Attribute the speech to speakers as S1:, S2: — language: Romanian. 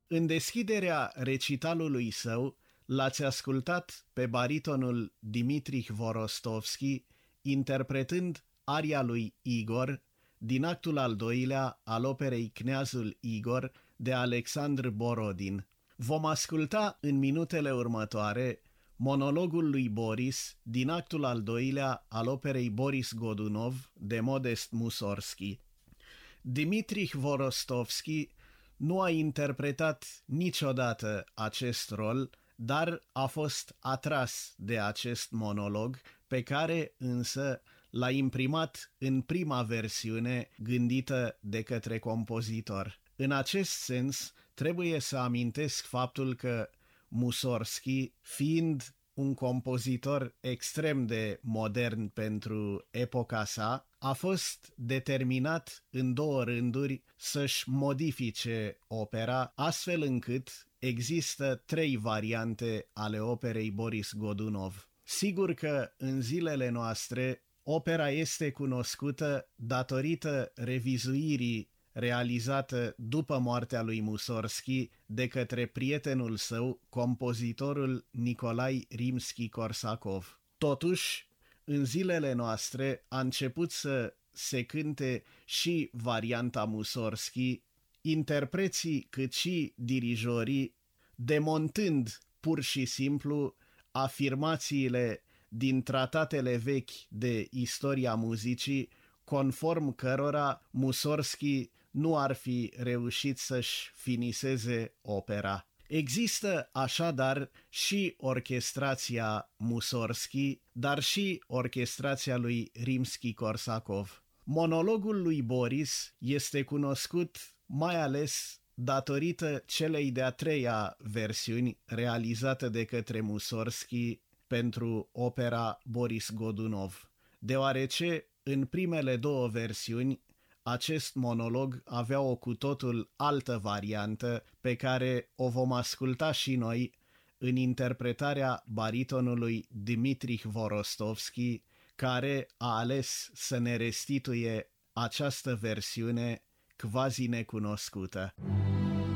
S1: În deschiderea recitalului său l-ați ascultat pe baritonul Dimitrij Vorostovski interpretând aria lui Igor din actul al doilea al operei Kneazul Igor de Alexandru Borodin. Vom asculta în minutele următoare monologul lui Boris din actul al doilea al operei Boris Godunov de Modest Mussorgsky. Dimitrij Vorostovski nu a interpretat niciodată acest rol, dar a fost atras de acest monolog, pe care însă l-a imprimat în prima versiune gândită de către compozitor. În acest sens, trebuie să amintesc faptul că Mussorgsky, fiind un compozitor extrem de modern pentru epoca sa, a fost determinat în două rânduri să-și modifice opera, astfel încât există 3 variante ale operei Boris Godunov. Sigur că în zilele noastre opera este cunoscută datorită revizuirii realizată după moartea lui Mussorgsky de către prietenul său, compozitorul Nicolae Rimski-Korsakov. Totuși, în zilele noastre a început să se cânte și varianta Mussorgsky, interpreții cât și dirijorii, demontând pur și simplu afirmațiile din tratatele vechi de istoria muzicii, conform cărora Mussorgsky nu ar fi reușit să-și finiseze opera. Există așadar și orchestrația Mussorgsky, dar și orchestrația lui Rimski-Korsakov. Monologul lui Boris este cunoscut mai ales datorită celei de-a 3-a versiuni realizată de către Mussorgsky pentru opera Boris Godunov, deoarece în primele 2 versiuni acest monolog avea o cu totul altă variantă pe care o vom asculta și noi în interpretarea baritonului Dimitrij Vorostovski, care a ales să ne restituie această versiune quasi necunoscută.